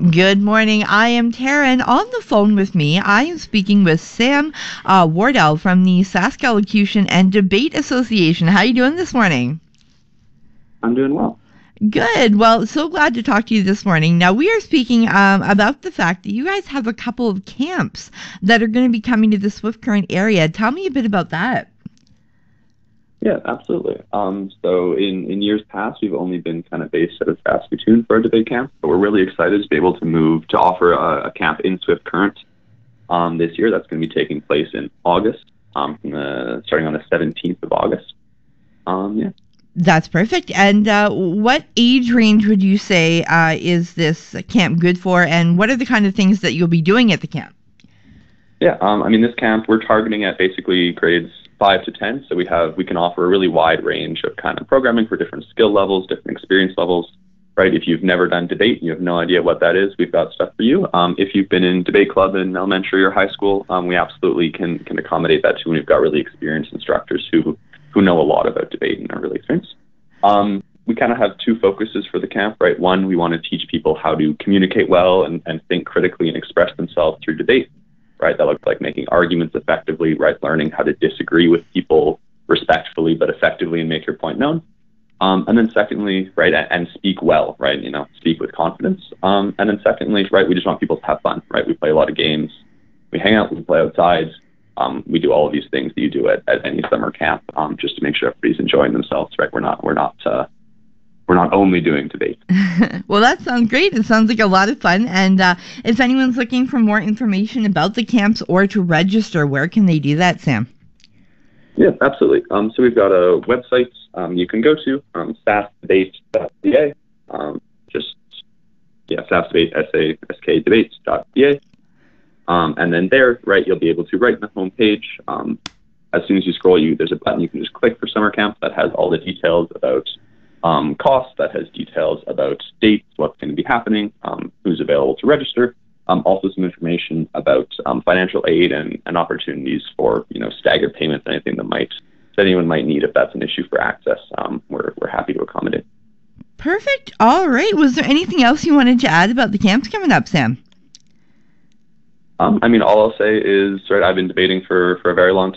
Good morning. I am Taryn. On the phone with me, I am speaking with Sam Wardell from the Sask Elocution and Debate Association. How are you doing this morning? I'm doing well. Good. Well, so glad to talk to you this morning. Now, we are speaking about the fact that you guys have a couple of camps that are going to be coming to the Swift Current area. Tell me a bit about that. Yeah, absolutely. So in years past, we've only been kind of based out of Saskatoon for a debate camp, but we're really excited to be able to move to offer a camp in Swift Current this year. That's going to be taking place in August, starting on the 17th of August. Yeah. That's perfect. And what age range would you say is this camp good for, and what are the kind of things that you'll be doing at the camp? Yeah, this camp, we're targeting at basically grades 5 to 10. So we can offer a really wide range of kind of programming for different skill levels, different experience levels, right? If you've never done debate and you have no idea what that is, we've got stuff for you. If you've been in debate club in elementary or high school, we absolutely can accommodate that too. And we've got really experienced instructors who know a lot about debate and are really experienced. We kind of have two focuses for the camp, right? One, we want to teach people how to communicate well and think critically and express themselves through debate, right? That looks like making arguments effectively, right? Learning how to disagree with people respectfully but effectively and make your point known. And then secondly, right, and speak well, right? Speak with confidence. And then secondly, right, we just want people to have fun, right? We play a lot of games. We hang out, we play outside. We do all of these things that you do at any summer camp, just to make sure everybody's enjoying themselves, right? We're not only doing debate. Well, that sounds great. It sounds like a lot of fun. And if anyone's looking for more information about the camps or to register, where can they do that, Sam? Yeah, absolutely. So we've got a website you can go to, saskdebate.ca. saskdebates.ca. And then there, right, you'll be able to write on the homepage. As soon as you scroll, there's a button you can just click for summer camp that has all the details about costs, that has details about dates, what's going to be happening, who's available to register. Also some information about financial aid and opportunities for staggered payments, anything that anyone might need if that's an issue for access. We're happy to accommodate. Perfect. All right. Was there anything else you wanted to add about the camps coming up, Sam? All I'll say is, right, I've been debating for a very long